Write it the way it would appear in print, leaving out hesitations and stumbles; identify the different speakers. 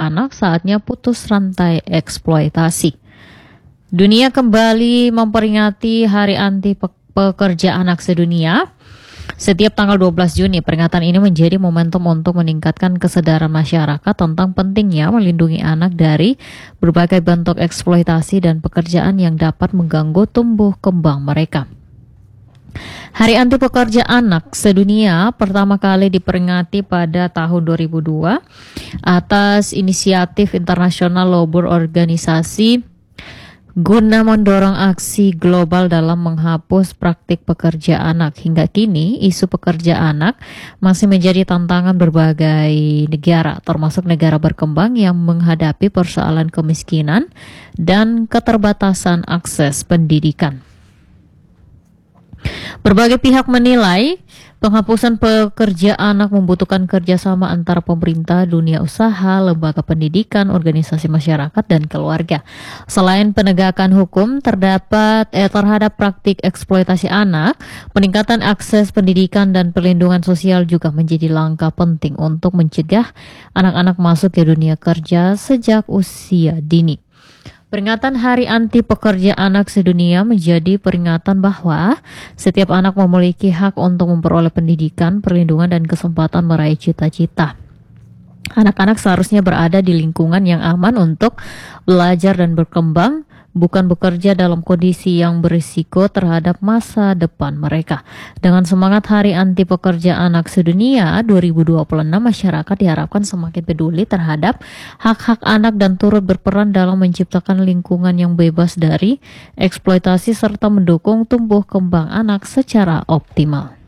Speaker 1: anak, saatnya putus rantai eksploitasi. Dunia kembali memperingati Hari Anti Pekerja Anak Sedunia. Setiap tanggal 12 Juni, peringatan ini menjadi momentum untuk meningkatkan kesadaran masyarakat tentang pentingnya melindungi anak dari berbagai bentuk eksploitasi dan pekerjaan yang dapat mengganggu tumbuh kembang mereka. Hari Anti Pekerja Anak Sedunia pertama kali diperingati pada tahun 2002 atas inisiatif internasional labor organisasi guna mendorong aksi global dalam menghapus praktik pekerja anak. Hingga kini, isu pekerja anak masih menjadi tantangan berbagai negara, termasuk negara berkembang yang menghadapi persoalan kemiskinan dan keterbatasan akses pendidikan. Berbagai pihak menilai penghapusan pekerja anak membutuhkan kerjasama antara pemerintah, dunia usaha, lembaga pendidikan, organisasi masyarakat, dan keluarga. Selain penegakan hukum terhadap praktik eksploitasi anak, peningkatan akses pendidikan dan perlindungan sosial juga menjadi langkah penting untuk mencegah anak-anak masuk ke dunia kerja sejak usia dini. Peringatan Hari Anti Pekerja Anak Sedunia menjadi peringatan bahwa setiap anak memiliki hak untuk memperoleh pendidikan, perlindungan, dan kesempatan meraih cita-cita. Anak-anak seharusnya berada di lingkungan yang aman untuk belajar dan berkembang, bukan bekerja dalam kondisi yang berisiko terhadap masa depan mereka. Dengan semangat Hari Anti Pekerja Anak Sedunia 2026, masyarakat diharapkan semakin peduli terhadap hak-hak anak dan turut berperan dalam menciptakan lingkungan yang bebas dari eksploitasi serta mendukung tumbuh kembang anak secara optimal.